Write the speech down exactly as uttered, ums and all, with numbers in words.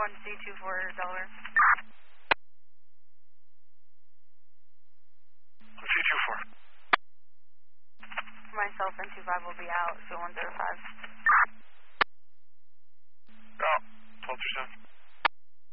one C two four Delaware. C two four. Myself and two five will be out, so one zero five.